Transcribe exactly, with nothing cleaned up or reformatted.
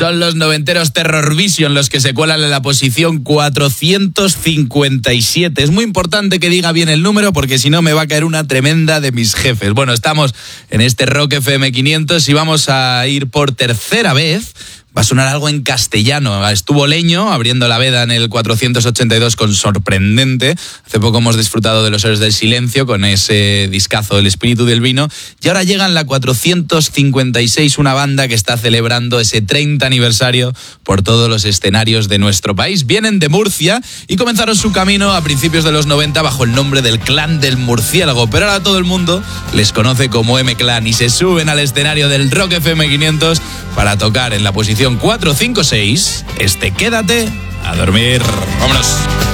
Son los noventeros Terror Vision los que se cuelan en la posición cuatrocientos cincuenta y siete. Es muy importante que diga bien el número porque si no me va a caer una tremenda de mis jefes. Bueno, estamos en este Rock F M quinientos y vamos a ir por tercera vez. Va a sonar algo en castellano. Estuvo Leño abriendo la veda en el cuatrocientos ochenta y dos con Sorprendente. Hace poco hemos disfrutado de Los Héroes del Silencio con ese discazo El Espíritu del Vino. Y ahora llega en la cuatrocientos cincuenta y seis una banda que está celebrando ese treinta aniversario por todos los escenarios de nuestro país. Vienen de Murcia y comenzaron su camino a principios de los noventa bajo el nombre del Clan del Murciélago. Pero ahora todo el mundo les conoce como M-Clan y se suben al escenario del Rock F M quinientos para tocar en la posición cuatro cinco seis, este Quédate a dormir. Vámonos.